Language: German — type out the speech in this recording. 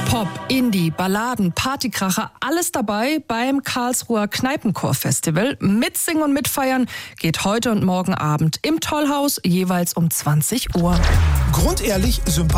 Pop, Indie, Balladen, Partykracher, alles dabei beim Karlsruher Kneipenchor-Festival. Mitsingen und mitfeiern geht heute und morgen Abend im Tollhaus, jeweils um 20 Uhr. Grundehrlich, sympathisch